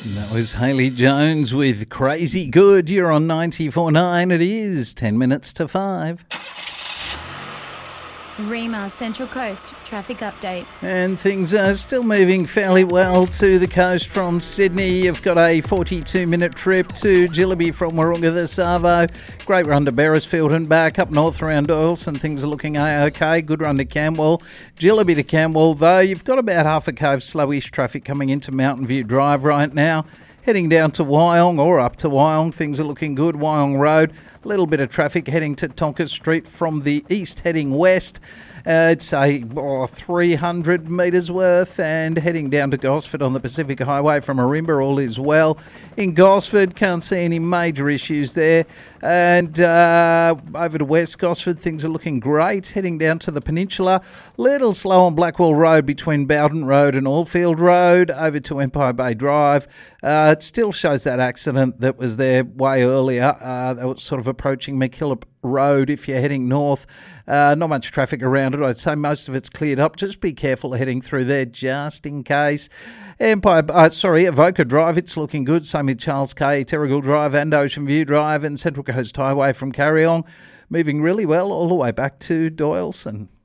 That was Haley Jones with Crazy Good. You're on 94.9. It is 10 minutes to 5. Rima Central Coast traffic update. And things are still moving fairly well to the coast from Sydney. You've got a 42-minute trip to Jillaby from Warunga the Savo. Great run to Beresfield and back. Up north around Doyleson, things are looking okay. Good run to Camwell. Jillaby to Camwell, though, you've got about half a cove slowish traffic coming into Mountain View Drive right now. Heading down to Wyong or up to Wyong, things are looking good. Wyong Road, a little bit of traffic heading to Tonka Street from the east heading west. It's a 300 metres worth, and heading down to Gosford on the Pacific Highway from Arimba, all is well. In Gosford, can't see any major issues there. And over to West Gosford, things are looking great. Heading down to the Peninsula, little slow on Blackwell Road between Bowden Road and Allfield Road, over to Empire Bay Drive. It still shows that accident that was there way earlier. That was sort of approaching McKillop Road if you're heading north. Not much traffic around it. I'd say most of it's cleared up. Just be careful heading through there just in case. Avoca Drive, it's looking good. Same with Charles K, Terrigal Drive and Ocean View Drive and Central Coast Highway from Carryong. Moving really well all the way back to Doyleson.